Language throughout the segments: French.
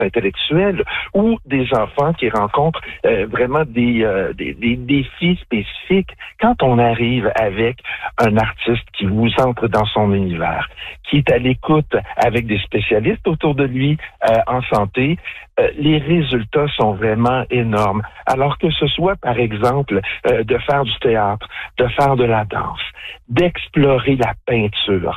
intellectuels ou des enfants qui rencontrent vraiment des défis spécifiques. Quand on arrive avec un artiste qui vous entre dans son univers, qui est à l'écoute avec des spécialistes autour de lui en santé, les résultats sont vraiment énormes. Alors que ce soit, par exemple, de faire du théâtre, de faire de la danse, d'explorer la peinture.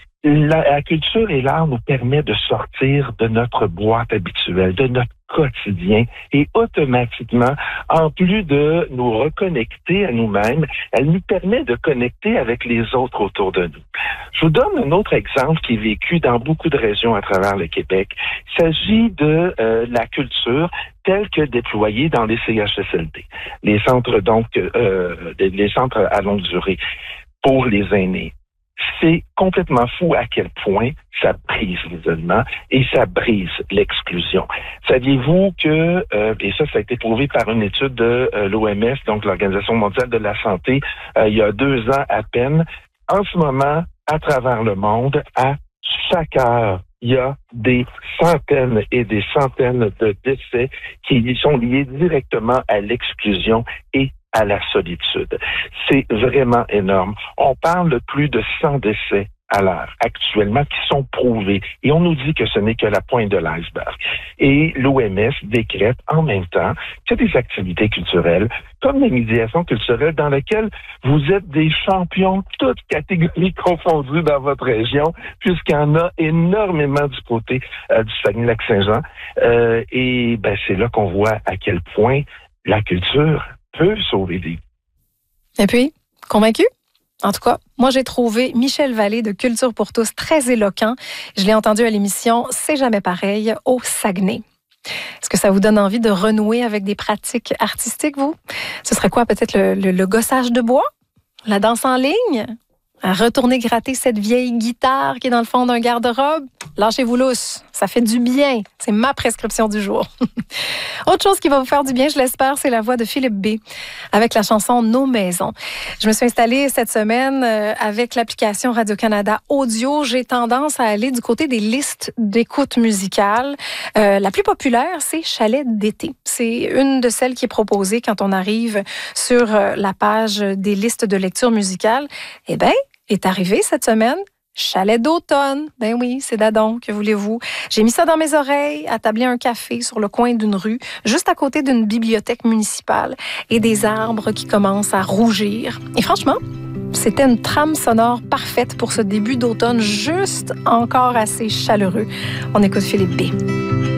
La culture et l'art nous permet de sortir de notre boîte habituelle, de notre quotidien, et automatiquement, en plus de nous reconnecter à nous-mêmes, elle nous permet de connecter avec les autres autour de nous. Je vous donne un autre exemple qui est vécu dans beaucoup de régions à travers le Québec. Il s'agit de la culture telle que déployée dans les CHSLD, les centres les centres à longue durée pour les aînés. C'est complètement fou à quel point ça brise l'isolement et ça brise l'exclusion. Saviez-vous que, et ça a été prouvé par une étude de l'OMS, donc l'Organisation mondiale de la santé, il y a 2 ans à peine, en ce moment, à travers le monde, à chaque heure, il y a des centaines et des centaines de décès qui sont liés directement à l'exclusion et à la solitude. C'est vraiment énorme. On parle de plus de 100 décès à l'heure actuellement qui sont prouvés. Et on nous dit que ce n'est que la pointe de l'iceberg. Et l'OMS décrète en même temps que des activités culturelles, comme la médiation culturelle, dans laquelle vous êtes des champions, toutes catégories confondues dans votre région, puisqu'il y en a énormément du côté du Saguenay-Lac-Saint-Jean. Et c'est là qu'on voit à quel point la culture peut sauver des vies. Et puis, convaincu? En tout cas, moi, j'ai trouvé Michel Vallée de Culture pour tous très éloquent. Je l'ai entendu à l'émission C'est jamais pareil au Saguenay. Est-ce que ça vous donne envie de renouer avec des pratiques artistiques, vous? Ce serait quoi, peut-être le gossage de bois? La danse en ligne? À retourner gratter cette vieille guitare qui est dans le fond d'un garde-robe? Lâchez-vous lousse, ça fait du bien. C'est ma prescription du jour. Autre chose qui va vous faire du bien, je l'espère, c'est la voix de Philippe B. avec la chanson Nos maisons. Je me suis installée cette semaine avec l'application Radio-Canada Audio. J'ai tendance à aller du côté des listes d'écoute musicale. La plus populaire, c'est Chalet d'été. C'est une de celles qui est proposée quand on arrive sur la page des listes de lecture musicale. Eh bien, est arrivée cette semaine Chalet d'automne. Ben oui, c'est dadon, que voulez-vous. J'ai mis ça dans mes oreilles, attablé un café sur le coin d'une rue, juste à côté d'une bibliothèque municipale et des arbres qui commencent à rougir. Et franchement, c'était une trame sonore parfaite pour ce début d'automne, juste encore assez chaleureux. On écoute Philippe B.